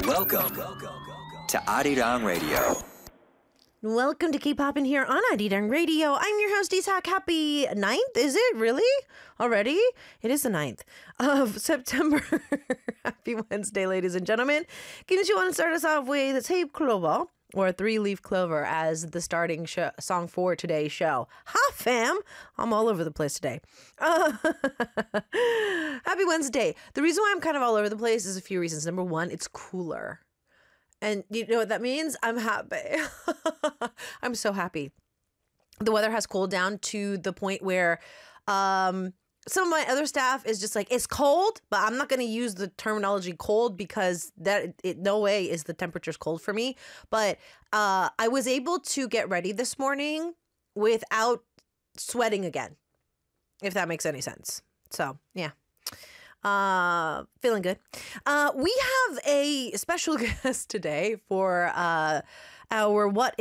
Welcome to Arirang Radio. Welcome to Keep Poppin' here on Arirang Radio. I'm your host, Isak. Happy 9th? Is it really? Already? It is the 9th of September. Happy Wednesday, ladies and gentlemen. Did you want to start us off with Tape Clover, or Three-Leaf Clover, as the starting song for today's show? Ha, fam! I'm all over the place today. Happy Wednesday. The reason why I'm kind of all over the place is a few reasons. Number one, it's cooler. And you know what that means? I'm happy. I'm so happy. The weather has cooled down to the point where some of my other staff is just like, it's cold, but I'm not going to use the terminology cold because no way is the temperature's cold for me. But I was able to get ready this morning without sweating again, if that makes any sense. So, yeah. Feeling good. We have a special guest today for our What